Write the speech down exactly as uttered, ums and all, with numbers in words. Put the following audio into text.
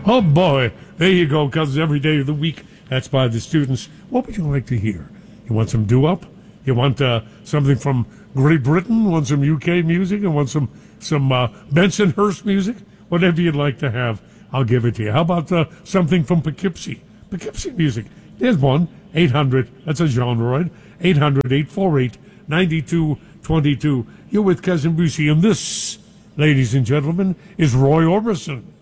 Oh, boy. There you go, cousins, every day of the week. That's by the students. What would you like to hear? You want some doo-wop? You want uh, something from Great Britain? Want some U K music? And want some, some uh, Bensonhurst music? Whatever you'd like to have, I'll give it to you. How about uh, something from Poughkeepsie? Poughkeepsie music. There's one. eight hundred, that's a genreoid. eight hundred, eight four eight, nine two two two. You're with Cousin Brucey, and this, ladies and gentlemen, is Roy Orbison.